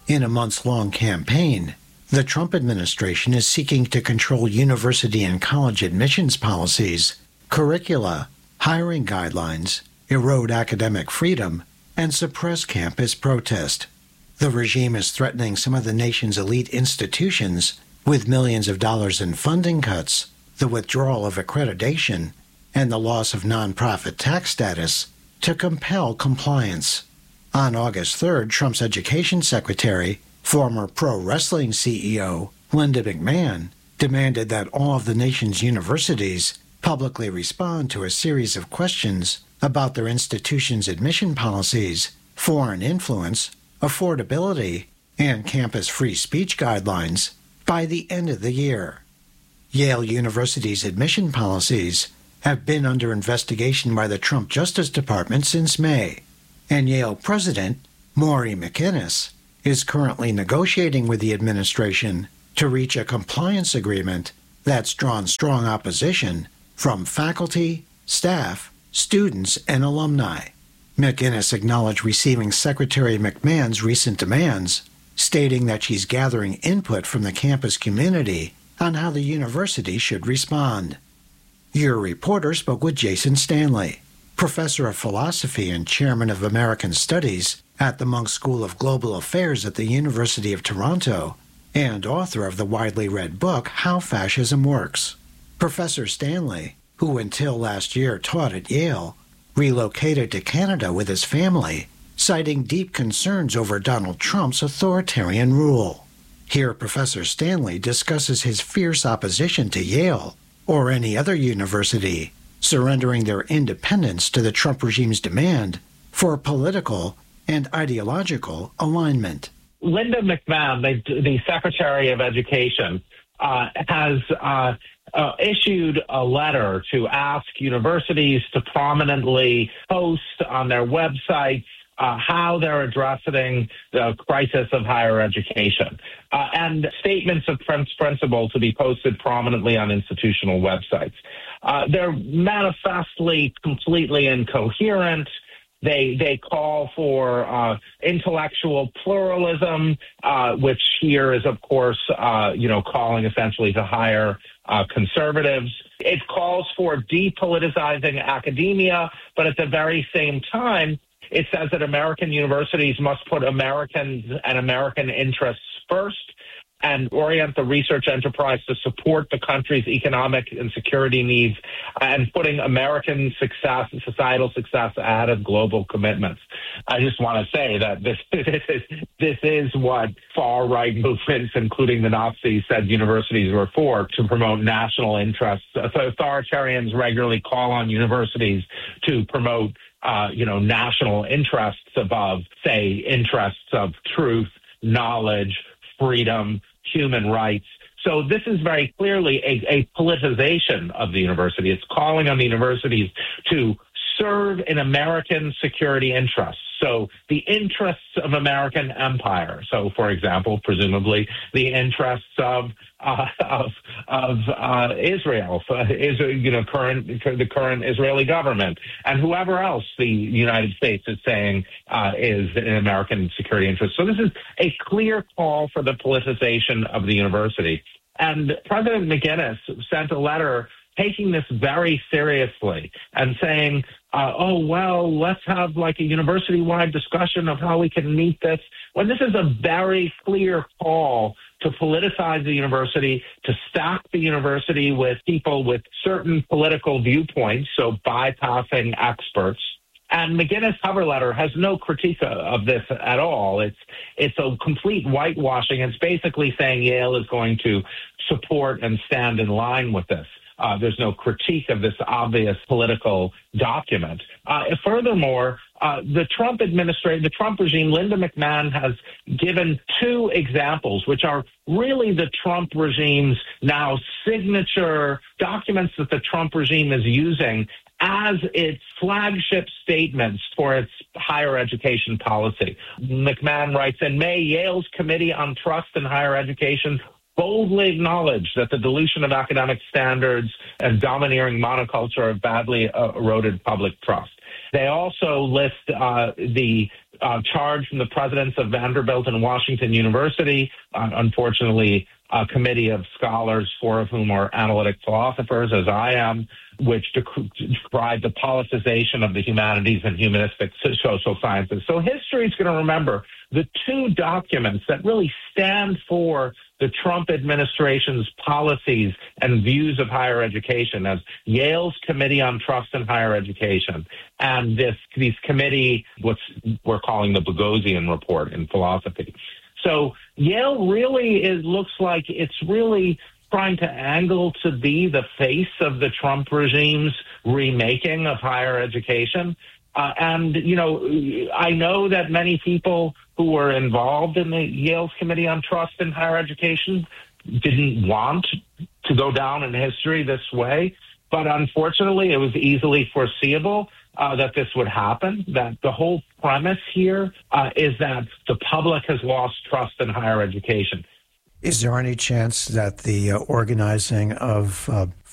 In a months-long campaign, the Trump administration is seeking to control university and college admissions policies, curricula, hiring guidelines, erode academic freedom, and suppress campus protest. The regime is threatening some of the nation's elite institutions with millions of dollars in funding cuts, the withdrawal of accreditation, and the loss of nonprofit tax status to compel compliance. On August 3rd, Trump's education secretary, former pro wrestling CEO Linda McMahon, demanded that all of the nation's universities publicly respond to a series of questions about their institution's admission policies, foreign influence, affordability, and campus free speech guidelines by the end of the year. Yale University's admission policies have been under investigation by the Trump Justice Department since May, and Yale President Maury McInnes is currently negotiating with the administration to reach a compliance agreement that's drawn strong opposition from faculty, staff, students, and alumni. McInnes acknowledged receiving Secretary McMahon's recent demands, stating that she's gathering input from the campus community on how the university should respond. Your reporter spoke with Jason Stanley, professor of philosophy and chairman of American Studies at the Munk School of Global Affairs at the University of Toronto, and author of the widely read book How Fascism Works. Professor Stanley, who until last year taught at Yale, relocated to Canada with his family, citing deep concerns over Donald Trump's authoritarian rule. Here, Professor Stanley discusses his fierce opposition to Yale, or any other university, surrendering their independence to the Trump regime's demand for political and ideological alignment. Linda McMahon, the Secretary of Education, has issued a letter to ask universities to prominently post on their websites how they're addressing the crisis of higher education, and statements of principle to be posted prominently on institutional websites. They're manifestly completely incoherent. They call for intellectual pluralism, which here is, of course, calling essentially to hire conservatives. It calls for depoliticizing academia, but at the very same time, it says that American universities must put Americans and American interests first and orient the research enterprise to support the country's economic and security needs, and putting American success and societal success ahead of global commitments. I just want to say that this is what far-right movements, including the Nazis, said universities were for, to promote national interests. So authoritarians regularly call on universities to promote national interests above, say, interests of truth, knowledge, freedom, human rights. So this is very clearly a politicization of the university. It's calling on the universities to serve in American security interests. So the interests of American empire. So, for example, presumably the interests of Israel, the current Israeli government, and whoever else the United States is saying is an American security interest. So this is a clear call for the politicization of the university. And President McInnes sent a letter taking this very seriously and saying, let's have like a university-wide discussion of how we can meet this, when this is a very clear call to politicize the university, to stack the university with people with certain political viewpoints, so bypassing experts. And McInnes' cover letter has no critique of this at all. It's a complete whitewashing. It's basically saying Yale is going to support and stand in line with this. There's no critique of this obvious political document. Furthermore, the Trump administration, the Trump regime, Linda McMahon has given two examples, which are really the Trump regime's now signature documents that the Trump regime is using as its flagship statements for its higher education policy. McMahon writes, in May, Yale's Committee on Trust in Higher Education boldly acknowledged that the dilution of academic standards and domineering monoculture have badly eroded public trust. They also list the charge from the presidents of Vanderbilt and Washington University. Unfortunately, a committee of scholars, 4 of whom are analytic philosophers, as I am, which decried the politicization of the humanities and humanistic social sciences. So history is going to remember the 2 documents that really stand for the Trump administration's policies and views of higher education as Yale's Committee on Trust in Higher Education and this committee, what we're calling the Boghossian Report in philosophy. So Yale really looks like it's really trying to angle to be the face of the Trump regime's remaking of higher education. And, you know, I know that many people who were involved in the Yale's Committee on Trust in Higher Education didn't want to go down in history this way. But unfortunately, it was easily foreseeable that this would happen, that the whole premise here is that the public has lost trust in higher education. Is there any chance that the organizing of